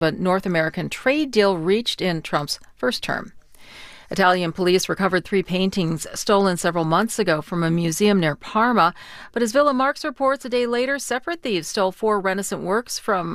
a North American trade deal reached in Trump's first term. Italian police recovered 3 paintings stolen several months ago from a museum near Parma. But as Villa Marx reports, a day later, separate thieves stole 4 Renaissance works from